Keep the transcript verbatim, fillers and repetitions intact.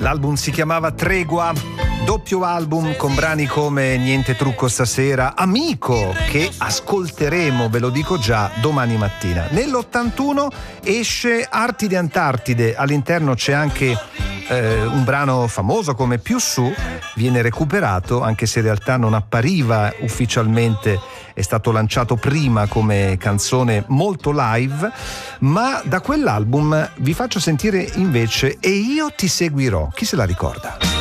L'album si chiamava Tregua, doppio album con brani come Niente trucco stasera, Amico, che ascolteremo, ve lo dico già, domani mattina. Nell'ottantuno esce Arti di Antartide, all'interno c'è anche eh, un brano famoso come Più su, viene recuperato anche se in realtà non appariva ufficialmente, è stato lanciato prima come canzone molto live, ma da quell'album vi faccio sentire invece E io ti seguirò. Chi se la ricorda?